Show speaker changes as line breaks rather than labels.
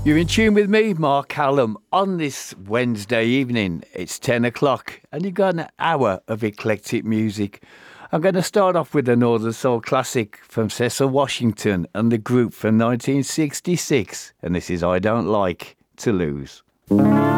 You're in tune with me, Mark Callum, on this Wednesday evening. It's 10 o'clock and you've got an hour of eclectic music. I'm going to start off with a Northern Soul classic from Cecil Washington and the group from 1966. And this is I Don't Like to Lose.